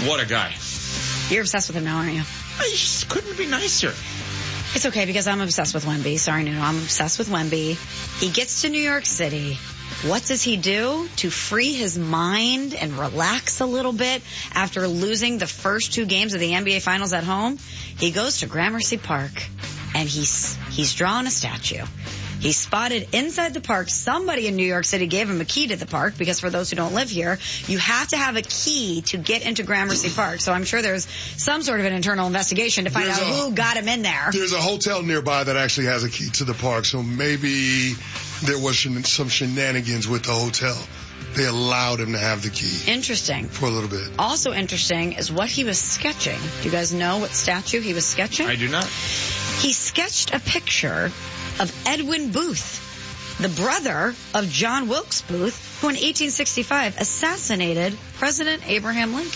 What a guy. You're obsessed with him now, aren't you? I just couldn't be nicer. It's okay because I'm obsessed with Wemby. Sorry, Nuno. I'm obsessed with Wemby. He gets to New York City. What does he do to free his mind and relax a little bit after losing the first 2 games of the NBA Finals at home? He goes to Gramercy Park, and he's drawn a statue. He's spotted inside the park. Somebody in New York City gave him a key to the park because for those who don't live here, you have to have a key to get into Gramercy Park. So I'm sure there's some sort of an internal investigation to find out who got him in there. There's a hotel nearby that actually has a key to the park, so maybe there was some shenanigans with the hotel. They allowed him to have the key. Interesting. For a little bit. Also interesting is what he was sketching. Do you guys know what statue he was sketching? I do not. He sketched a picture of Edwin Booth, the brother of John Wilkes Booth, who in 1865 assassinated President Abraham Lincoln.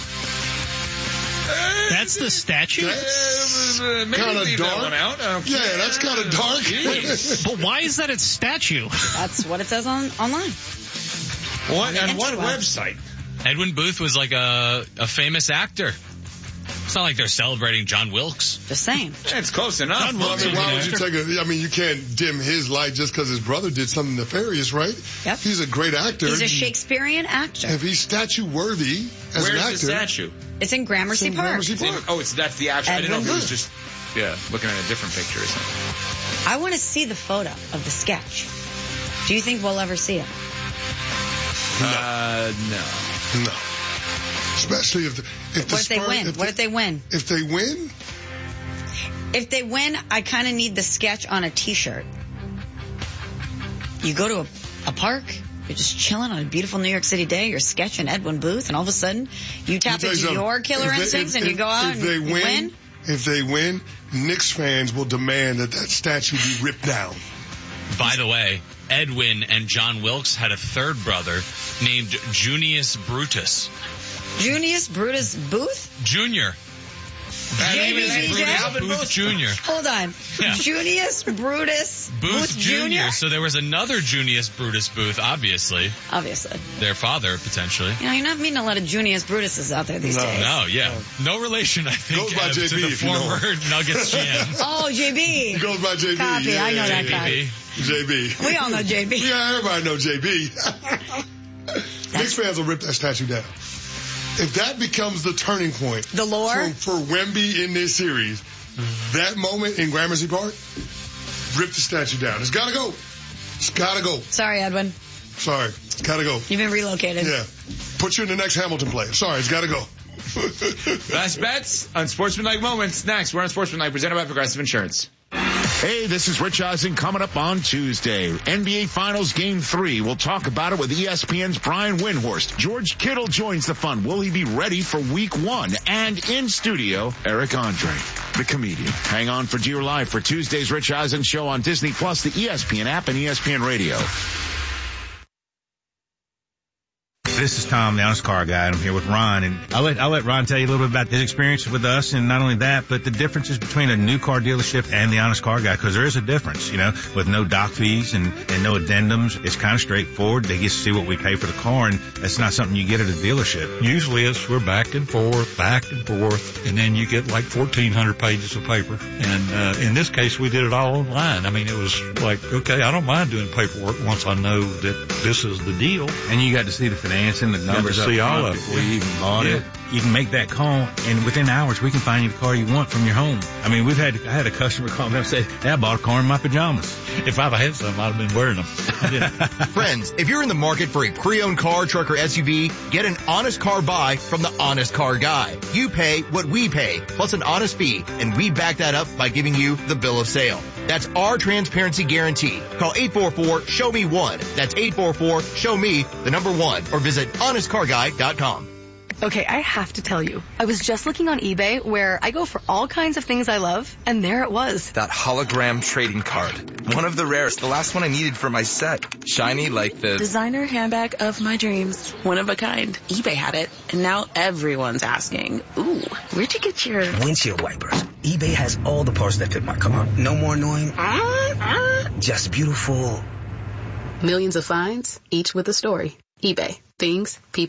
That's the statue? Maybe leave dark. that one out. Okay. Yeah, that's kind of dark. But why is that a statue? That's what it says online. What? On what website? Edwin Booth was like a famous actor. It's not like they're celebrating John Wilkes. Just saying. It's close enough. John Wilkes why would you take you can't dim his light just because his brother did something nefarious, right? Yep. He's a great actor. He's a Shakespearean actor. If he's statue worthy as an actor. Where's the statue? It's in Gramercy Park. That's the actual. I didn't know if it was Booth. just looking at a different picture or something. I want to see the photo of the sketch. Do you think we'll ever see it? No. Especially if What if they win? What if they win? If they win? If they win, I kind of need the sketch on a T-shirt. You go to a park, you're just chilling on a beautiful New York City day, you're sketching Edwin Booth, and all of a sudden, you tap into your killer instincts and you go out and you win. If they win, Knicks fans will demand that statue be ripped down. By the way, Edwin and John Wilkes had a third brother named Junius Brutus. Junius Brutus Booth? Junior. Booth Jr. Hold on. Yeah. Junius Brutus Booth Jr.? So there was another Junius Brutus Booth, obviously. Obviously. Their father, potentially. You know, you're not meeting a lot of Junius Brutuses out there these days. No, yeah. No relation, I think, goes by JB, to the former Nuggets GM. Oh, JB. He goes by JB. Copy. Yeah, I know that guy. JB. We all know JB. Yeah, everybody know JB. Knicks fans will rip that statue down. If that becomes the turning point the lore for Wemby in this series, that moment in Gramercy Park, rip the statue down. It's got to go. It's got to go. Sorry, Edwin. Sorry. It's got to go. You've been relocated. Yeah. Put you in the next Hamilton play. Sorry, it's got to go. Best bets on Sportsmanlike Moments. Next, we're on Sportsmanlike, presented by Progressive Insurance. Hey, this is Rich Eisen coming up on Tuesday. NBA Finals Game 3. We'll talk about it with ESPN's Brian Windhorst. George Kittle joins the fun. Will he be ready for Week 1? And in studio, Eric Andre, the comedian. Hang on for Dear Life for Tuesday's Rich Eisen Show on Disney Plus, the ESPN app, and ESPN Radio. This is Tom, the Honest Car Guy, and I'm here with Ron. And I'll let Ron tell you a little bit about his experience with us, and not only that, but the differences between a new car dealership and the Honest Car Guy, because there is a difference, you know, with no doc fees and no addendums. It's kind of straightforward. They get to see what we pay for the car, and that's not something you get at a dealership. Usually we're back and forth, and then you get like 1,400 pages of paper. And in this case, we did it all online. I mean, it was like, okay, I don't mind doing paperwork once I know that this is the deal. And you got to see the financing, the numbers up see all front of it. before you even bought it. You can make that call, and within hours, we can find you the car you want from your home. I mean, I had a customer call me and say, hey, I bought a car in my pajamas. If I'd had some, I'd have been wearing them. Friends, if you're in the market for a pre-owned car, truck, or SUV, get an honest car buy from the Honest Car Guy. You pay what we pay, plus an honest fee, and we back that up by giving you the bill of sale. That's our transparency guarantee. Call 844-SHOW-ME-1. That's 844-SHOW-ME1, or visit honestcarguy.com. Okay, I have to tell you, I was just looking on eBay where I go for all kinds of things I love, and there it was. That hologram trading card. One of the rarest, the last one I needed for my set. Shiny like the designer handbag of my dreams. One of a kind. eBay had it, and now everyone's asking, ooh, where'd you get your windshield wipers? eBay has all the parts that fit my car. No more annoying. Just beautiful. Millions of finds, each with a story. eBay. Things, people,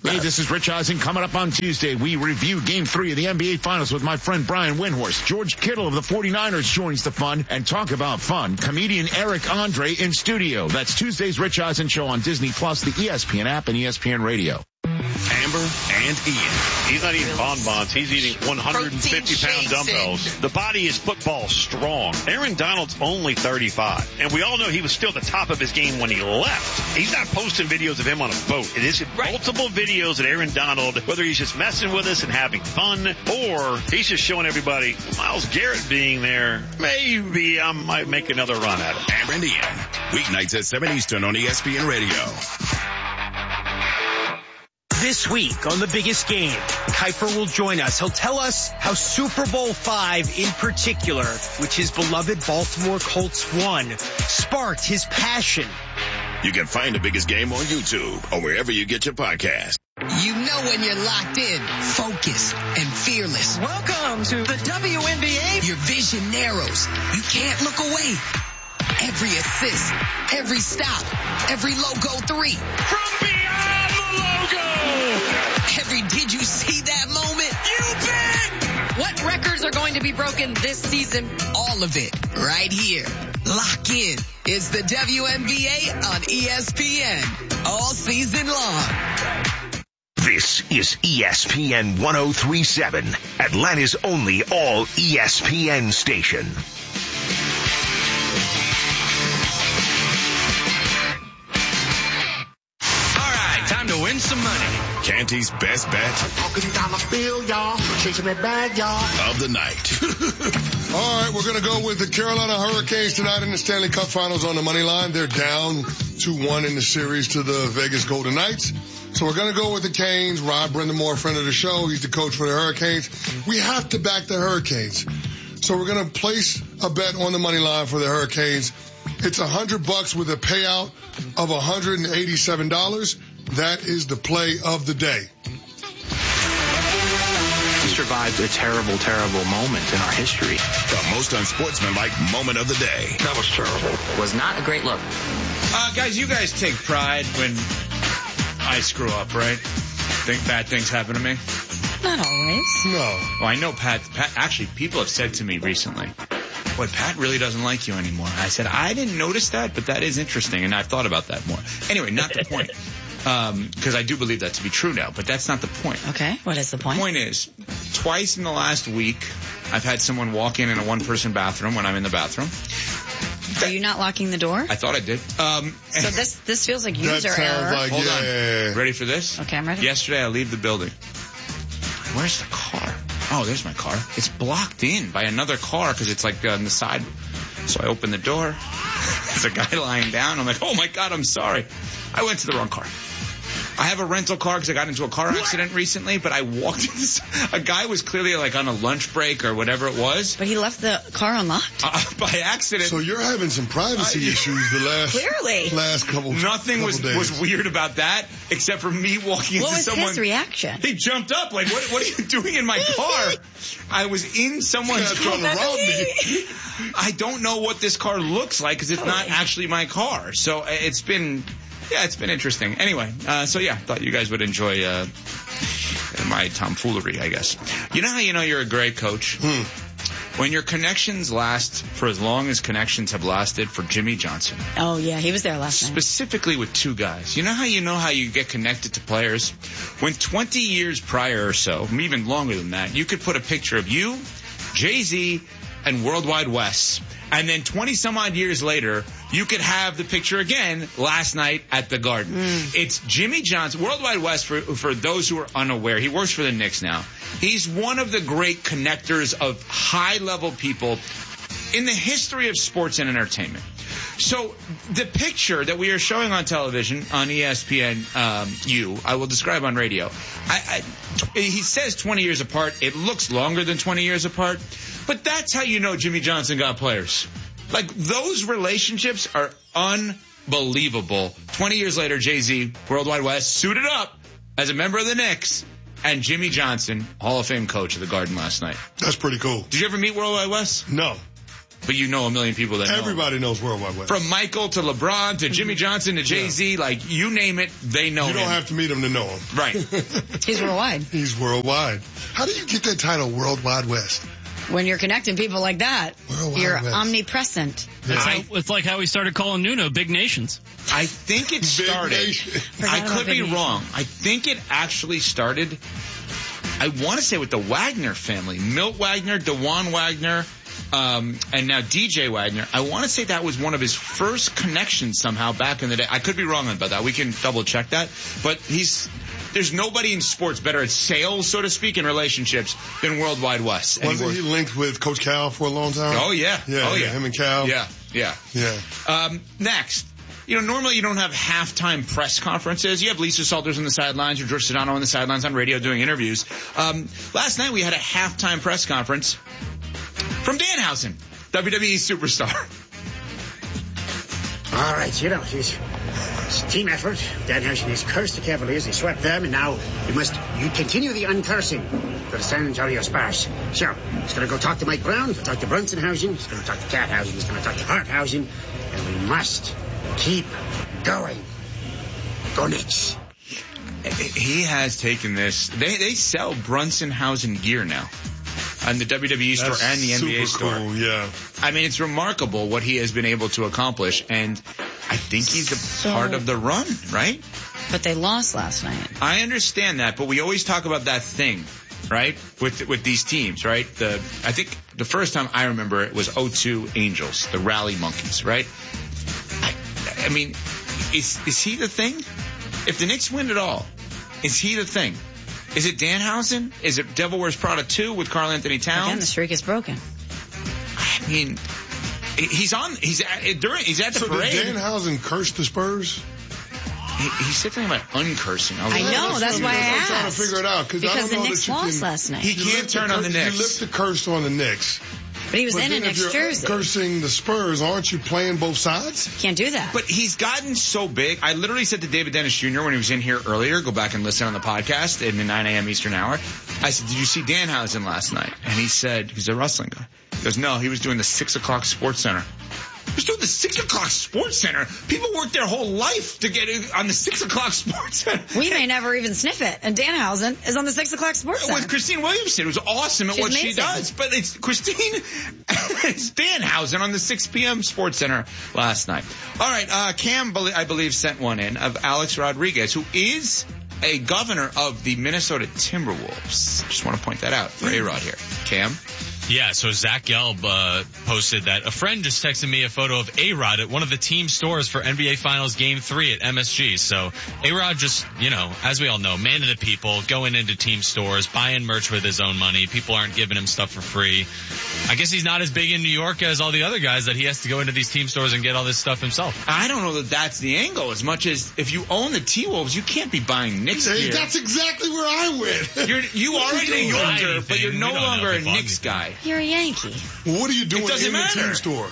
Hey, this is Rich Eisen. Coming up on Tuesday, we review Game 3 of the NBA Finals with my friend Brian Windhorst. George Kittle of the 49ers joins the fun, and talk about fun, comedian Eric Andre in studio. That's Tuesday's Rich Eisen Show on Disney Plus, the ESPN app, and ESPN Radio. Amber and Ian. He's not eating bonbons. He's eating 150-pound dumbbells. The body is football strong. Aaron Donald's only 35. And we all know he was still at the top of his game when he left. He's not posting videos of him on a boat. It is multiple videos of Aaron Donald, whether he's just messing with us and having fun, or he's just showing everybody, Myles Garrett being there, maybe I might make another run at it. Amber and Ian. Weeknights at 7 Eastern on ESPN Radio. This week on The Biggest Game, Kuiper will join us. He'll tell us how Super Bowl V in particular, which his beloved Baltimore Colts won, sparked his passion. You can find The Biggest Game on YouTube or wherever you get your podcast. You know when you're locked in, focused, and fearless. Welcome to the WNBA. Your vision narrows. You can't look away. Every assist, every stop, every logo 3. From beyond the logo. Every did you see that moment? You bet. What records are going to be broken this season? All of it right here. Lock in. It's the WNBA on ESPN all season long. This is ESPN 103.7, Atlanta's only all ESPN station. Time to win some money. Canty's best bet. Walking down the field, y'all. Chasing that bag, y'all. Of the night. All right, we're going to go with the Carolina Hurricanes tonight in the Stanley Cup Finals on the money line. They're down 2-1 in the series to the Vegas Golden Knights. So we're going to go with the Canes. Rob Brendamore, friend of the show. He's the coach for the Hurricanes. We have to back the Hurricanes. So we're going to place a bet on the money line for the Hurricanes. It's $100 with a payout of $187. That is the play of the day. We survived a terrible, terrible moment in our history. The most unsportsmanlike moment of the day. That was terrible. Was not a great look. Guys, you guys take pride when I screw up, right? Think bad things happen to me? Not always. No. Well, I know Pat, actually, people have said to me recently, boy, Pat really doesn't like you anymore. I said, I didn't notice that, but that is interesting, and I've thought about that more. Anyway, not the point. Because I do believe that to be true now, but that's not the point. Okay, what is the point? The point is, twice in the last week, I've had someone walk in a one-person bathroom when I'm in the bathroom. Are you not locking the door? I thought I did. So this feels like user error. Like, Hold on. Ready for this? Okay, I'm ready. Yesterday, I leave the building. Where's the car? Oh, there's my car. It's blocked in by another car because it's like on the side. So I open the door. There's a guy lying down. I'm like, oh my God, I'm sorry. I went to the wrong car. I have a rental car because I got into a car accident recently, but I walked into a guy was clearly like on a lunch break or whatever it was. But he left the car unlocked? By accident. So you're having some privacy issues the last couple Nothing days. was weird about that except for me walking into someone. What was his reaction? He jumped up like, what are you doing in my car? I was in someone's car. I don't know what this car looks like because it's not actually my car. So it's been interesting. Anyway, thought you guys would enjoy my tomfoolery, I guess. You know how you know you're a great coach? When your connections last for as long as connections have lasted for Jimmy Johnson. Oh, yeah, he was there last night. Specifically with two guys. You know how you get connected to players? When 20 years prior or so, even longer than that, you could put a picture of you, Jay-Z, and Worldwide Wes. And then 20-some-odd years later, you could have the picture again last night at the Garden. It's Jimmy Johnson. Worldwide Wes, for those who are unaware, he works for the Knicks now. He's one of the great connectors of high-level people in the history of sports and entertainment. So the picture that we are showing on television on ESPN, I will describe on radio. He says 20 years apart. It looks longer than 20 years apart. But that's how you know Jimmy Johnson got players. Like, those relationships are unbelievable. 20 years later, Jay-Z, Worldwide Wes, suited up as a member of the Knicks, and Jimmy Johnson, Hall of Fame coach of the Garden last night. That's pretty cool. Did you ever meet Worldwide Wes? No. but you know a million people that know him. Everybody knows World Wide Wes. From Michael to LeBron to Jimmy Johnson to Jay-Z, like, you name it, they know him. You don't have to meet him to know him. Right. He's worldwide. He's worldwide. How do you get that title, World Wide West? When you're connecting people like that, you're omnipresent. It's like how we started calling Nuno Big Nations. I think it started. I could be wrong. I think it actually started, I want to say with the Wagner family. Milt Wagner, DeJuan Wagner, and now DJ Wagner. I want to say that was one of his first connections somehow back in the day. I could be wrong about that. We can double check that. But there's nobody in sports better at sales, so to speak, in relationships than World Wide Wes. Wasn't he linked with Coach Cal for a long time? Oh, yeah. Yeah, him and Cal. Yeah. Next. Normally you don't have halftime press conferences. You have Lisa Salters on the sidelines or George Sedano on the sidelines on radio doing interviews. Last night we had a halftime press conference from Danhausen, WWE superstar. All right, it's a team effort. Danhausen has cursed the Cavaliers. They swept them, and now you continue the uncursing for the San Antonio Spurs. So, he's going to go talk to Mike Brown. He's going to talk to Brunsonhausen. He's going to talk to Cathausen. He's going to talk to Harthausen. And we must keep going. Go Knicks. He has taken this. They sell Brunsonhausen gear now on the WWE store and the NBA store. Cool, yeah. I mean, it's remarkable what he has been able to accomplish, and I think he's a part of the run, right? But they lost last night. I understand that, but we always talk about that thing, right? With these teams, right? I think the first time I remember it was 02 Angels, the Rally Monkeys, right? I mean, is he the thing? If the Knicks win it all, is he the thing? Is it Danhausen? Is it Devil Wears Prada 2 with Karl Anthony Towns? Again, the streak is broken. I mean, he's at the parade. Did Danhausen curse the Spurs? He said something about uncursing. I know, that's why I asked. I'm trying to figure it out. Because the Knicks lost last night. He can't turn on the Knicks. You lift the curse on the Knicks. But he was in a Knicks jersey. Cursing the Spurs, aren't you playing both sides? Can't do that. But he's gotten so big. I literally said to David Dennis Jr. when he was in here earlier, go back and listen on the podcast in the 9 a.m. Eastern hour. I said, did you see Danhausen last night? And he said, he's a wrestling guy. He goes, no, he was doing the 6 o'clock Sports Center. He was doing the 6 o'clock Sports Center. People work their whole life to get on the 6 o'clock Sports Center. We may never even sniff it. And Danhausen is on the 6 o'clock Sports Center. With Christine Williamson, who's awesome at what she does. But it's Christine, it's Danhausen on the 6 p.m. Sports Center last night. All right, Cam, I believe, sent one in of Alex Rodriguez, who is a governor of the Minnesota Timberwolves. Just want to point that out for A-Rod here. Cam? Yeah, so Zach Gelb posted that a friend just texted me a photo of A-Rod at one of the team stores for NBA Finals Game 3 at MSG. So A-Rod just, as we all know, man of the people, going into team stores, buying merch with his own money. People aren't giving him stuff for free. I guess he's not as big in New York as all the other guys that he has to go into these team stores and get all this stuff himself. I don't know that that's the angle as much as if you own the T-Wolves, you can't be buying Knicks gear. That's exactly where I went. You are a New Yorker, but you're no longer a Knicks guy. You're a Yankee. Well, what are you doing in the team store?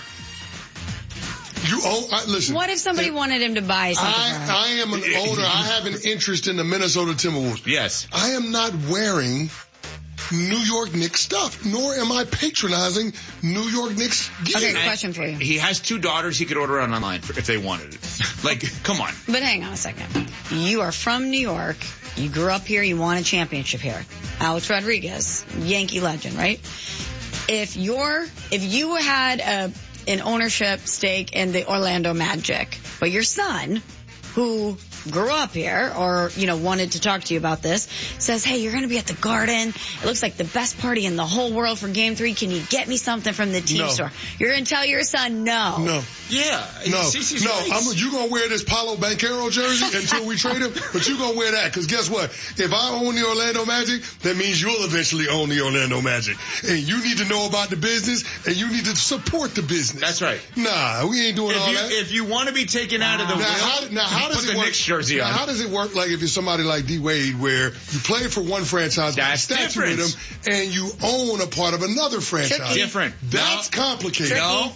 Listen. What if somebody wanted him to buy something? I am an owner. I have an interest in the Minnesota Timberwolves. Yes. I am not wearing New York Knicks stuff, nor am I patronizing New York Knicks gear. Okay, question for you. He has 2 daughters. He could order it online if they wanted it. Like, come on. But hang on a second. You are from New York. You grew up here. You won a championship here. Alex Rodriguez, Yankee legend, right? If you had an ownership stake in the Orlando Magic, but your son, who grew up here or, wanted to talk to you about this, says, hey, you're going to be at the Garden. It looks like the best party in the whole world for Game 3. Can you get me something from the team store? You're going to tell your son no. No. Yeah. No. You're going to wear this Paolo Banchero jersey until we trade him, but you're going to wear that because guess what? If I own the Orlando Magic, that means you'll eventually own the Orlando Magic. And you need to know about the business and you need to support the business. That's right. Nah, we ain't doing all that. If you want to be taken out of the how does it work? Jersey on. How does it work like if you're somebody like D. Wade where you play for one franchise, that's statue with them, and you own a part of another franchise? Different. That's complicated. No.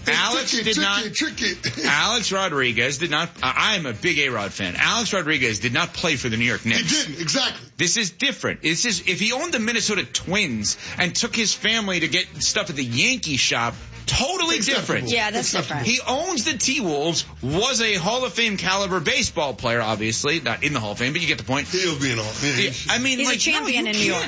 Alex Rodriguez did not. I am a big A-Rod fan. Alex Rodriguez did not play for the New York Knicks. He didn't, exactly. This is different. This is if he owned the Minnesota Twins and took his family to get stuff at the Yankee shop, Totally different. Yeah, that's different. He owns the T-Wolves, was a Hall of Fame caliber baseball player, obviously. Not in the Hall of Fame, but you get the point. He'll be in Hall of Fame. I mean, He's like, a champion no, in New York.